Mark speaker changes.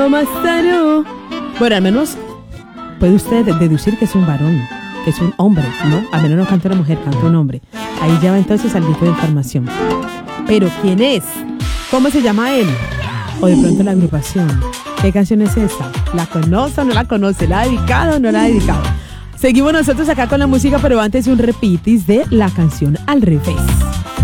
Speaker 1: Más sano. Bueno, al menos puede usted deducir que es un varón, que es un hombre, ¿no? Al menos no canta una mujer, canta un hombre. Ahí ya va entonces algo de información. Pero ¿quién es? ¿Cómo se llama él? O de pronto la agrupación. ¿Qué canción es esa? ¿La conoce o no la conoce? ¿La ha dedicado o no la ha dedicado? Seguimos nosotros acá con la música, pero antes un repitis de la canción al revés.